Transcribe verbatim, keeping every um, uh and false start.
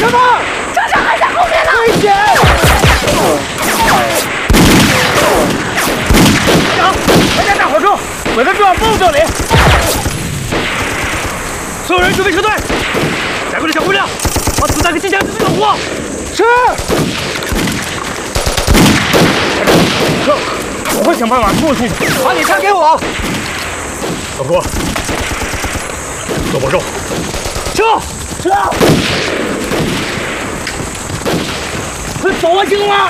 什么？ 车上还在后面呢！ 危险！长，快点大火车，我在这儿抱这里。所有人准备撤退，带过来小姑娘，把子弹给机枪子弹保护。是。撤，我会想办法过去的。把你枪给我。老婆，多保重。撤，撤。快走啊，青龙啊！